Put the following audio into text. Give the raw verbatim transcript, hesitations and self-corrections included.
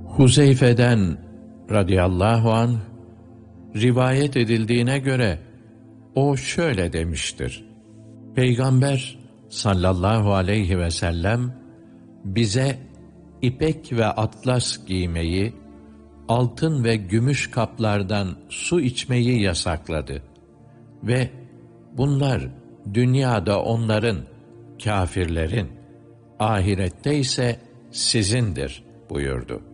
Huzeyfe'den radıyallahu anh rivayet edildiğine göre o şöyle demiştir: Peygamber sallallahu aleyhi ve sellem bize ipek ve atlas giymeyi, altın ve gümüş kaplardan su içmeyi yasakladı ve bunlar dünyada onların, kâfirlerin, ahirette ise sizindir buyurdu.